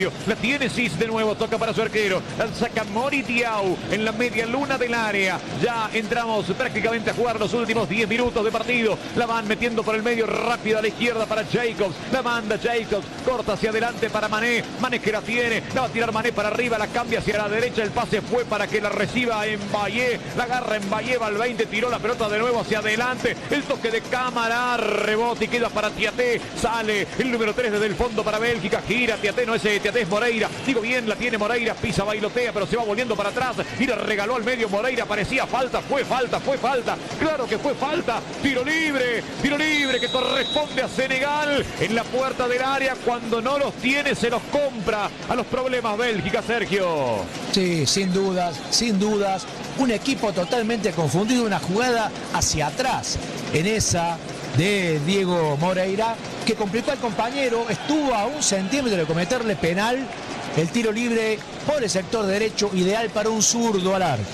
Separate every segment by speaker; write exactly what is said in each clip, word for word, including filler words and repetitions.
Speaker 1: La tiene Cis de nuevo, toca para su arquero. La saca Mori Diaw en la media luna del área. Ya entramos prácticamente a jugar los últimos diez minutos de partido. La van metiendo por el medio rápido a la izquierda para Jacobs. La manda Jacobs, corta hacia adelante para Mané. Mané que la tiene, la va a tirar Mané para arriba, la cambia hacia la derecha. El pase fue para que la reciba Mbaye. La agarra Mbaye, va al veinte, tiró la pelota de nuevo hacia adelante. El toque de cámara, rebote y queda para Tiaté. Sale el número tres desde el fondo para Bélgica. Gira Tiaté, no es Tiaté. Es Moreira, digo bien, la tiene Moreira, pisa, bailotea, pero se va volviendo para atrás y le regaló al medio Moreira, parecía falta, fue falta, fue falta, claro que fue falta, tiro libre, tiro libre que corresponde a Senegal en la puerta del área, cuando no los tiene se los compra a los problemas Bélgica, Sergio.
Speaker 2: Sí, sin dudas, sin dudas, un equipo totalmente confundido, una jugada hacia atrás en esa de Diego Moreira, que complicó al compañero, estuvo a un centímetro de cometerle penal, el tiro libre por el sector derecho, ideal para un zurdo al arco.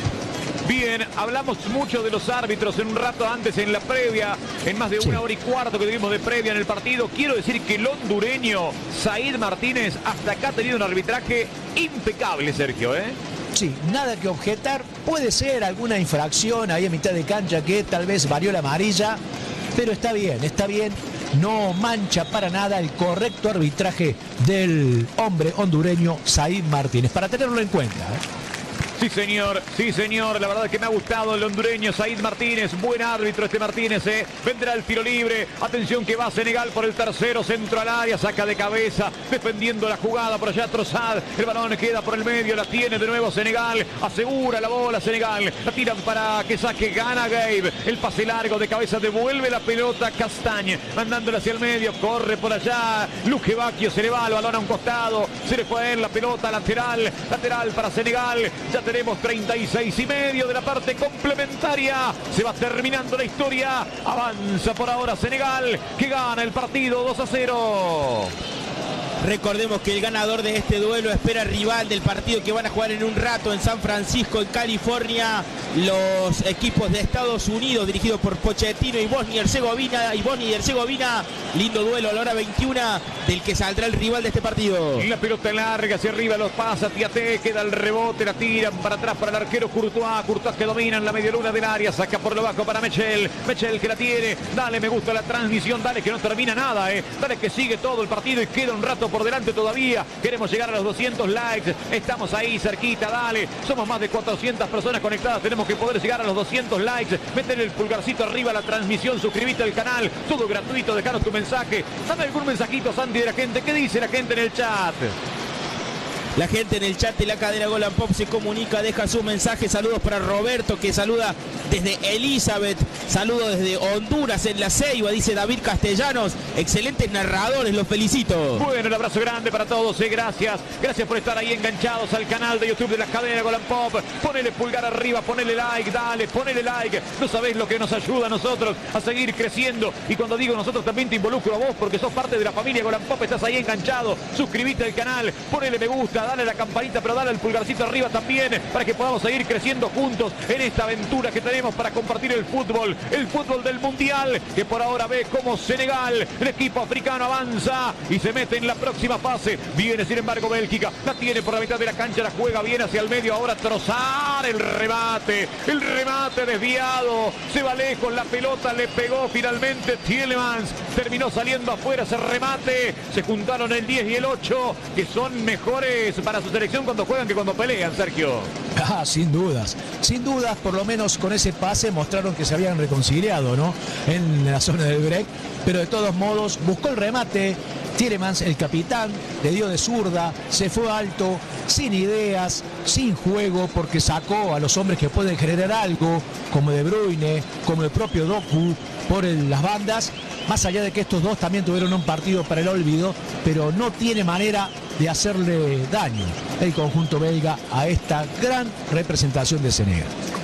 Speaker 1: Bien, hablamos mucho de los árbitros en un rato antes, en la previa, en más de una sí. hora y cuarto que tuvimos de previa en el partido. Quiero decir que el hondureño Said Martínez hasta acá ha tenido un arbitraje impecable, Sergio, ¿eh?
Speaker 2: Sí, nada que objetar, puede ser alguna infracción ahí a mitad de cancha que tal vez varió la amarilla, pero está bien, está bien, no mancha para nada el correcto arbitraje del hombre hondureño Said Martínez, para tenerlo en cuenta, ¿eh?
Speaker 1: Sí, señor, sí, señor, la verdad que me ha gustado el hondureño Said Martínez, buen árbitro este Martínez, ¿eh? Vendrá el tiro libre, atención que va Senegal por el tercero, centro al área, saca de cabeza, defendiendo la jugada por allá Trossard, el balón queda por el medio, la tiene de nuevo Senegal, asegura la bola Senegal, la tiran para que saque, gana Gabe, el pase largo de cabeza, devuelve la pelota Castagne, mandándola hacia el medio, corre por allá, Luque Bacchio, se le va el balón a un costado, se le fue a él la pelota lateral, lateral para Senegal, ya tenemos treinta y seis y medio de la parte complementaria. Se va terminando la historia. Avanza por ahora Senegal, que gana el partido dos a cero.
Speaker 3: Recordemos que el ganador de este duelo espera rival del partido que van a jugar en un rato en San Francisco, en California. Los equipos de Estados Unidos, dirigidos por Pochettino, y Bosnia y Herzegovina. Y Bosnia y Herzegovina, lindo duelo a la hora veintiuno, del que saldrá el rival de este partido.
Speaker 1: Y la pelota larga hacia arriba, los pasa Tiaté, queda el rebote, la tiran para atrás para el arquero Courtois. Courtois que domina en la media luna del área, saca por lo bajo para Mechel. Mechel que la tiene, dale, me gusta la transmisión, dale que no termina nada, eh. Dale que sigue todo el partido y queda un rato por delante todavía. Queremos llegar a los doscientos likes, estamos ahí cerquita, dale. Somos más de cuatrocientas personas conectadas, tenemos que poder llegar a los doscientos likes. Meter el pulgarcito arriba a la transmisión, suscribite al canal, todo gratuito, dejanos tu mensaje. Dame algún mensajito, Santi, de la gente. ¿Qué dice la gente en el chat?
Speaker 3: La gente en el chat de la cadena Gol and Pop se comunica, deja su mensaje. Saludos para Roberto, que saluda desde Elizabeth. Saludos desde Honduras, en La Ceiba, dice David Castellanos. Excelentes narradores, los felicito.
Speaker 1: Bueno, un abrazo grande para todos, eh, gracias. Gracias por estar ahí enganchados al canal de YouTube de la cadena Gol and Pop. Ponele pulgar arriba, ponele like, dale, ponele like. No sabés lo que nos ayuda a nosotros a seguir creciendo. Y cuando digo nosotros, también te involucro a vos, porque sos parte de la familia Gol and Pop. Estás ahí enganchado. Suscribite al canal, ponele me gusta, dale la campanita, pero dale el pulgarcito arriba también, para que podamos seguir creciendo juntos en esta aventura que tenemos para compartir el fútbol, el fútbol del mundial, que por ahora ve como Senegal, el equipo africano, avanza y se mete en la próxima fase. Viene sin embargo Bélgica, la tiene por la mitad de la cancha, la juega bien hacia el medio, ahora Trossard, el remate, el remate desviado, se va lejos, la pelota le pegó finalmente Tielemans, terminó saliendo afuera ese remate. Se juntaron el diez y el ocho, que son mejores para su selección cuando juegan que cuando pelean, Sergio.
Speaker 2: Ah, sin dudas, sin dudas, por lo menos con ese pase mostraron que se habían reconciliado, ¿no? En la zona del break, pero de todos modos buscó el remate. Tielemans, el capitán, le dio de zurda, se fue alto, sin ideas, sin juego, porque sacó a los hombres que pueden generar algo, como De Bruyne, como el propio Doku, por el, las bandas, más allá de que estos dos también tuvieron un partido para el olvido, pero no tiene manera de hacerle daño el conjunto belga a esta gran representación de Senegal.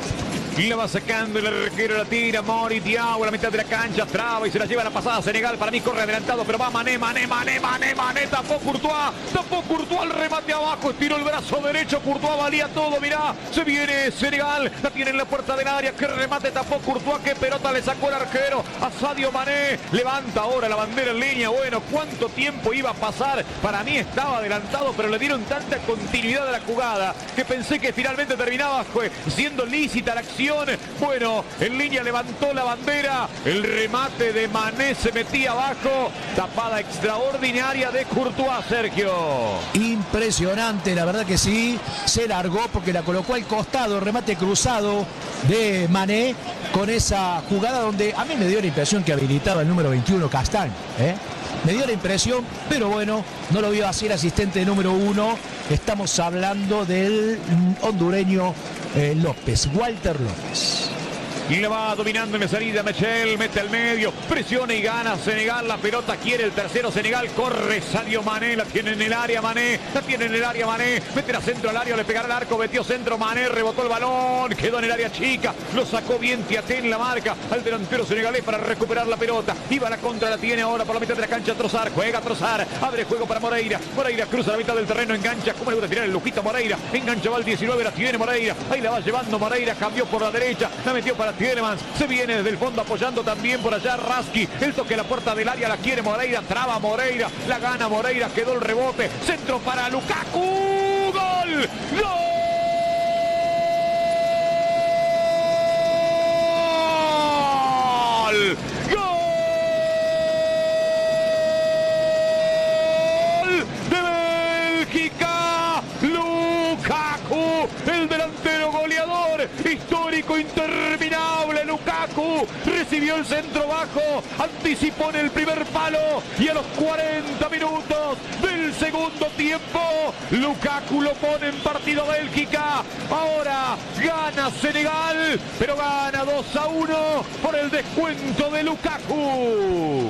Speaker 1: Y la va sacando el arquero, la tira Mori, Diao a la mitad de la cancha, traba y se la lleva a la pasada Senegal. Para mí corre adelantado, pero va Mané, Mané, Mané, Mané, Mané, tapó Courtois, tapó Courtois, el remate abajo, estiró el brazo derecho, Courtois valía todo, mirá, se viene Senegal, la tiene en la puerta del área, que remate tapó Courtois, que pelota le sacó el arquero a Sadio Mané, levanta ahora la bandera en línea. Bueno, ¿cuánto tiempo iba a pasar? Para mí estaba adelantado, pero le dieron tanta continuidad a la jugada que pensé que finalmente terminaba siendo lícita la acción. Bueno, en línea levantó la bandera, el remate de Mané se metía abajo, tapada extraordinaria de Courtois, Sergio.
Speaker 2: Impresionante, la verdad que sí, se largó porque la colocó al costado, remate cruzado de Mané con esa jugada donde a mí me dio la impresión que habilitaba el número veintiuno Castaño, ¿eh? Me dio la impresión, pero bueno, no lo vio así el asistente número uno. Estamos hablando del hondureño eh, López, Walter López.
Speaker 1: Y la va dominando en la salida Michel, mete al medio, presiona y gana Senegal, la pelota quiere el tercero Senegal, corre Sadio Mané, la tiene en el área Mané, la tiene en el área Mané, mete a centro al área, le pegará al arco, metió centro Mané, rebotó el balón, quedó en el área chica, lo sacó bien Tiaté en la marca al delantero senegalés para recuperar la pelota, iba a la contra, la tiene ahora por la mitad de la cancha Trossard, juega Trossard, abre juego para Moreira, Moreira cruza la mitad del terreno, engancha, como le gusta tirar el Lujita Moreira, engancha va el diecinueve, la tiene Moreira, ahí la va llevando Moreira, cambió por la derecha, la metió para Tielemans, se viene desde el fondo apoyando también por allá Raski, el toque a la puerta del área, la quiere Moreira, traba Moreira, la gana Moreira, quedó el rebote, centro para Lukaku, gol, gol, gol de Bélgica, Lukaku, el delantero goleador, histórico, interminable, Lukaku, recibió el centro bajo, anticipó en el primer palo y a los cuarenta minutos del segundo tiempo, Lukaku lo pone en partido Bélgica, ahora gana Senegal, pero gana dos a uno por el descuento de Lukaku.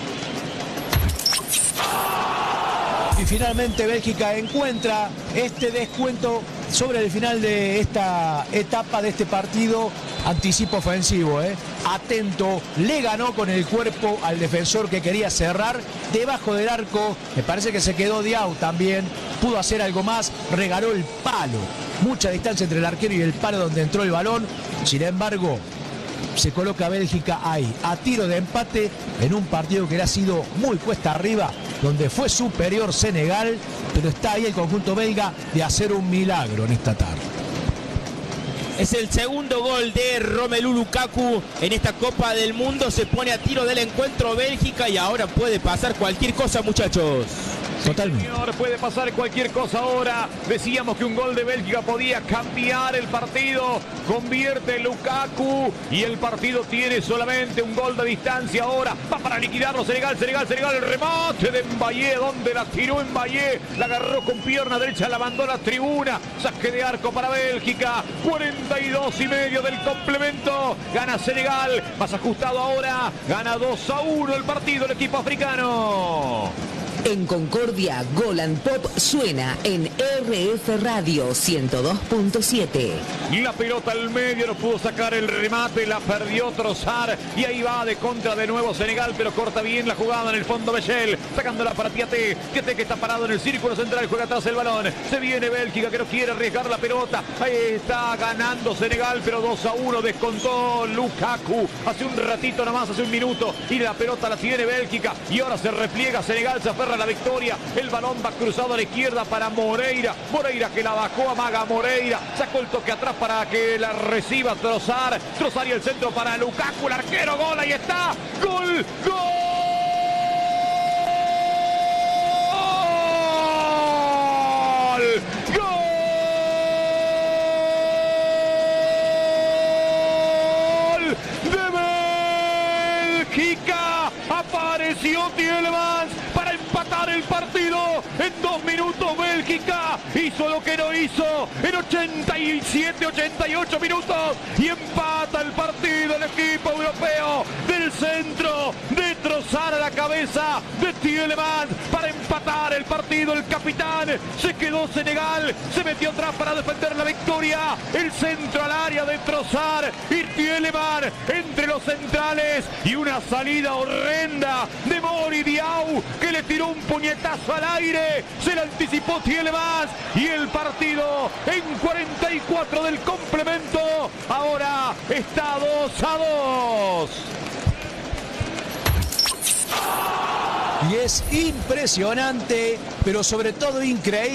Speaker 2: Y finalmente Bélgica encuentra este descuento sobre el final de esta etapa de este partido. Anticipo ofensivo, ¿eh? Atento, le ganó con el cuerpo al defensor que quería cerrar debajo del arco. Me parece que se quedó Diao también, pudo hacer algo más, regaló el palo. Mucha distancia entre el arquero y el palo donde entró el balón. Sin embargo, se coloca Bélgica ahí, a tiro de empate en un partido que le ha sido muy cuesta arriba, donde fue superior Senegal, pero está ahí el conjunto belga de hacer un milagro en esta tarde.
Speaker 3: Es el segundo gol de Romelu Lukaku en esta Copa del Mundo. Se pone a tiro del encuentro Bélgica y ahora puede pasar cualquier cosa, muchachos.
Speaker 2: Totalmente.
Speaker 1: Señor, puede pasar cualquier cosa ahora. Decíamos que un gol de Bélgica podía cambiar el partido. Convierte Lukaku y el partido tiene solamente un gol de distancia ahora. Va para liquidarlo Senegal, Senegal, Senegal. El remate de Mbaye, donde la tiró Mbaye. La agarró con pierna derecha, la mandó a la tribuna. Saque de arco para Bélgica. cuarenta y dos y medio del complemento. Gana Senegal. Más ajustado ahora. Gana dos a uno el partido el equipo africano.
Speaker 4: En Concordia, Golan Pop suena en R F Radio ciento dos punto siete.
Speaker 1: La pelota al medio, no pudo sacar el remate, la perdió Trossard y ahí va de contra de nuevo Senegal, pero corta bien la jugada en el fondo Michel, sacándola para Tiaté, Tiaté que está parado en el círculo central, juega atrás el balón, se viene Bélgica que no quiere arriesgar la pelota, ahí está ganando Senegal, pero dos a uno descontó Lukaku, hace un ratito nomás, hace un minuto, y la pelota la tiene Bélgica, y ahora se repliega Senegal, se aferra a la victoria, el balón va cruzado a la izquierda para Moreira, Moreira que la bajó, amaga Moreira, sacó el toque atrás para que la reciba Trossard, Trossard y el centro para Lukaku, el arquero, gol, ahí está, gol, gol, gol de Bélgica, apareció Tielemans para empatar el partido en dos minutos. Bélgica Francia hizo lo que no hizo en ochenta y siete, ochenta y ocho minutos y empata el partido el equipo europeo del centro de Trossard a la cabeza de Tielemans para empatar el partido. El capitán se quedó Senegal, se metió atrás para defender la victoria. El centro al área de Trossard y Tielemans entre los centrales y una salida horrenda de Mori Diaw que le tiró un puñetazo al aire, se le anticipó Tielemans y el partido en cuarenta y cuatro del complemento ahora está dos a dos.
Speaker 2: Y es impresionante, pero sobre todo increíble.